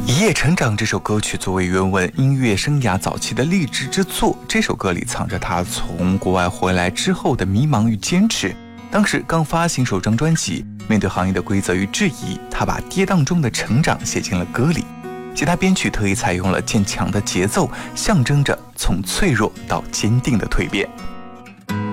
一夜成长这首歌曲作为原文音乐生涯早期的励志之作，这首歌里藏着他从国外回来之后的迷茫与坚持。当时刚发行首张专辑，面对行业的规则与质疑，他把跌宕中的成长写进了歌里。吉他编曲特意采用了渐强的节奏，象征着从脆弱到坚定的蜕变。